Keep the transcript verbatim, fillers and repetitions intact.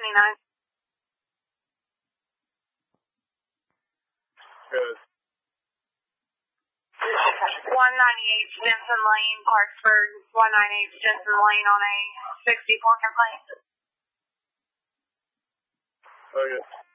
seventy-nine. Good. one ninety-eight Stinson Lane, Clarksburg. one ninety-eight Stinson Lane on a sixty-four complaint. Okay.